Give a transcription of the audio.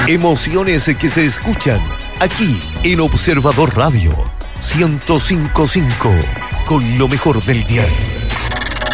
Emociones que se escuchan aquí en Observador Radio 105.5 con lo mejor del diario.